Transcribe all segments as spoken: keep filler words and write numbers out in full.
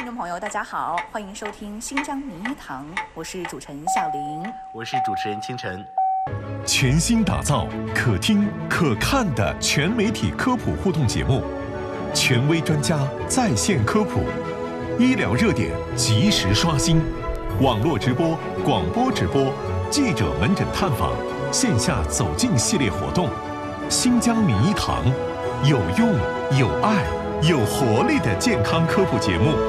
听众朋友大家好，欢迎收听新疆名医堂，我是主持人夏玲， 我是主持人清晨。 全新打造可听可看的全媒体科普互动节目，权威专家在线科普，医疗热点及时刷新，网络直播、广播直播，记者门诊探访，线下走进系列活动。新疆名医堂，有用、有爱、有活力的健康科普节目。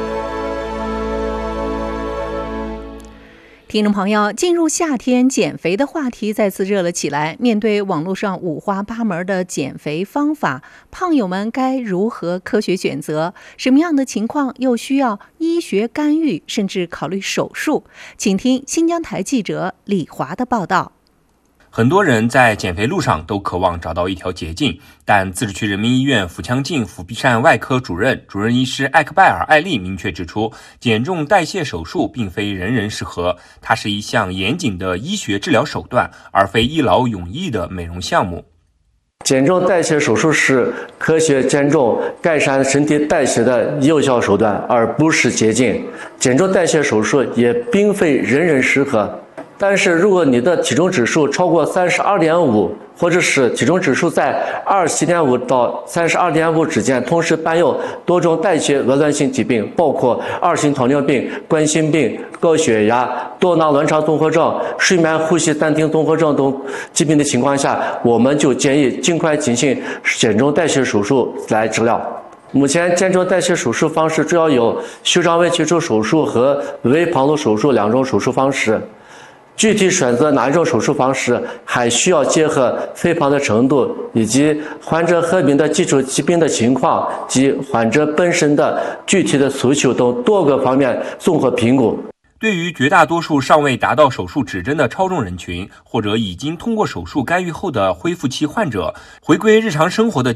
听众朋友，进入夏天，减肥的话题再次热了起来。面对网络上五花八门的减肥方法，胖友们该如何科学选择？什么样的情况又需要医学干预，甚至考虑手术？请听新疆台记者李华的报道。 很多人在减肥路上都渴望找到一条捷径，但自治区人民医院腹腔镜腹壁疝外科主任、主任医师艾克拜尔·艾利明确指出，减重代谢手术并非人人适合，它是一项严谨的医学治疗手段，而非一劳永逸的美容项目。 减重代谢手术是科学减重、改善身体代谢的有效手段，而不是捷径。减重代谢手术也并非人人适合。但是如果你的体重指数超过 三十二点五， 或者是体重指数在 二十七点五 到 三十二点五 之间，同时伴有多种代谢紊乱性疾病，包括二型糖尿病、冠心病、高血压、多囊卵巢综合症、睡眠呼吸暂停综合症等疾病的情况下，我们就建议尽快进行减重代谢手术来治疗。目前减重代谢手术方式主要有袖状微切除手术和微胖度手术两种手术方式。具体选择哪一种手术方式，还需要结合肥胖的程度以及患者合并的基础疾病的情况及患者本身的具体的诉求等多个方面综合评估。 对于绝大多数尚未达到手术指针的超重人群，或者已经通过手术干预后的恢复期患者，回归日常生活的